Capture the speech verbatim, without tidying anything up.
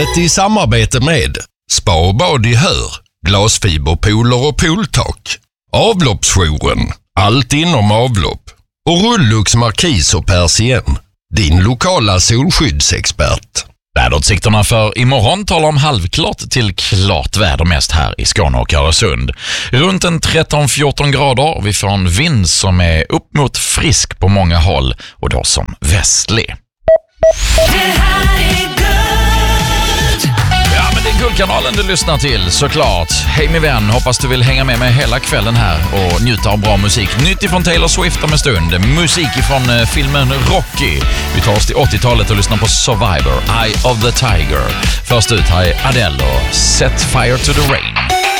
Programmet i samarbete med Spa och bad i Hör, glasfiberpooler och pooltak, Avloppsjouren, allt inom avlopp och Rullux Markis och Persien, din lokala solskyddsexpert. Väderutsikterna för imorgon talar om halvklart till klart väder mest här i Skåne och Öresund. Runt en tretton fjorton grader och vi får en vind som är upp mot frisk på många håll och då som västlig. Det här är Good. Ja, men det är Guldkanalen du lyssnar till, såklart. Hej min vän, hoppas du vill hänga med mig hela kvällen här och njuta av bra musik. Nytt ifrån Taylor Swift om en stund. Musik ifrån eh, filmen Rocky. Vi tar oss till åttiotalet och lyssnar på Survivor, Eye of the Tiger. Först ut här är Adele och Set Fire to the Rain.